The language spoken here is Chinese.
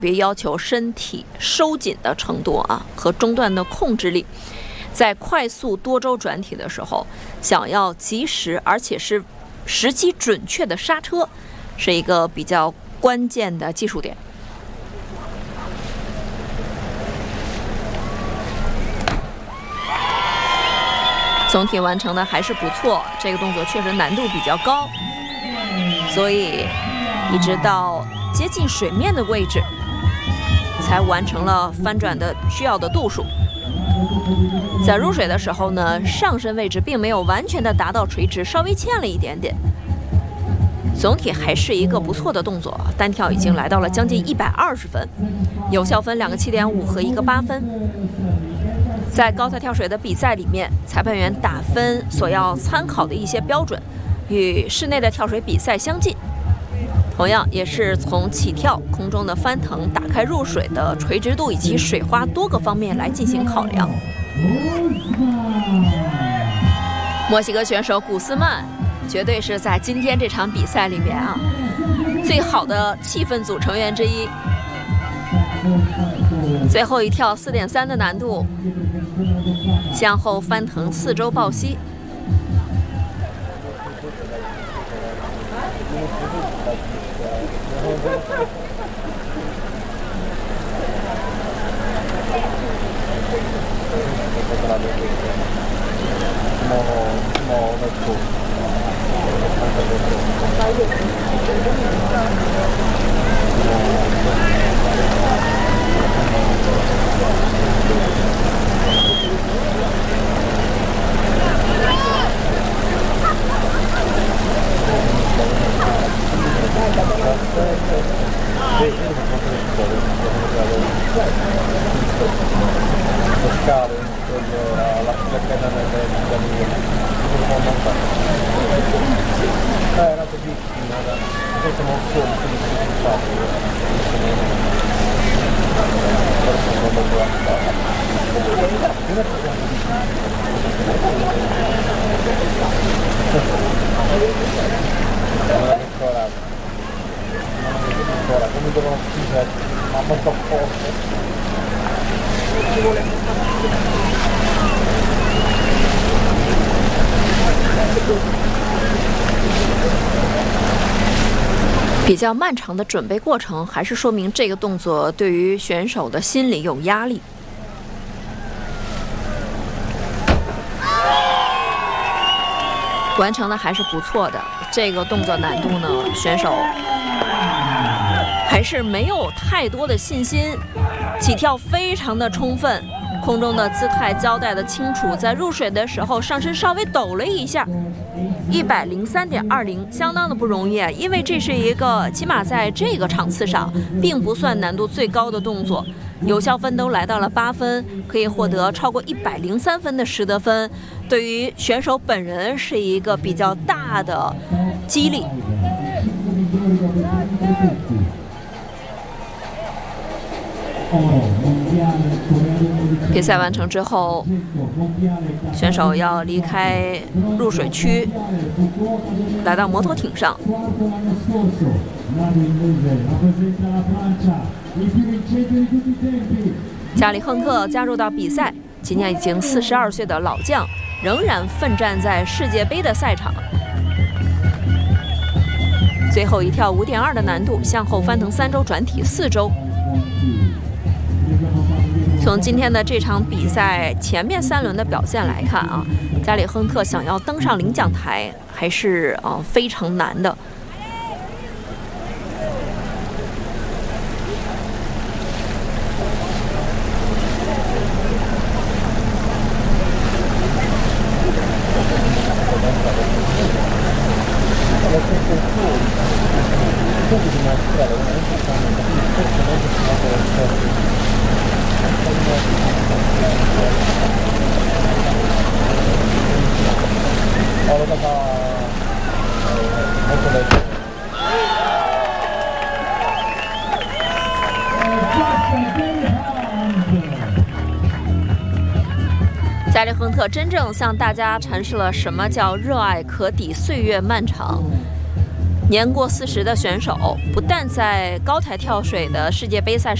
别要求身体收紧的程度啊和中段的控制力。在快速多周转体的时候，想要及时而且是时机准确的刹车，是一个比较关键的技术点。总体完成的还是不错，这个动作确实难度比较高，所以一直到接近水面的位置才完成了翻转的需要的度数。在入水的时候呢，上身位置并没有完全的达到垂直，稍微欠了一点点。总体还是一个不错的动作，单跳已经来到了将近120分，有效分2个7.5和1个8分。在高台跳水的比赛里面，裁判员打分所要参考的一些标准与室内的跳水比赛相近，同样也是从起跳、空中的翻腾、打开入水的垂直度以及水花多个方面来进行考量。墨西哥选手古斯曼绝对是在今天这场比赛里面啊最好的气氛组成员之一。最后一跳4.3的难度，向后翻腾4周抱膝。比较漫长的准备过程，还是说明这个动作对于选手的心理有压力。完成的还是不错的，这个动作难度呢，选手还是没有太多的信心，起跳非常的充分，空中的姿态交代的清楚，在入水的时候上身稍微抖了一下，103.20，相当的不容易，因为这是一个起码在这个场次上并不算难度最高的动作，有效分都来到了8分，可以获得超过103分的实得分，对于选手本人是一个比较大的激励。比赛完成之后，选手要离开入水区，来到摩托艇上。加里亨特加入到比赛，今年已经42岁的老将，仍然奋战在世界杯的赛场。最后一跳5.2的难度，向后翻腾3周转体4周。从今天的这场比赛前面3轮的表现来看啊，加里亨特想要登上领奖台还是非常难的。加里亨特真正向大家阐释了什么叫热爱可抵岁月漫长。 年过40的选手不但在高台跳水的世界杯赛上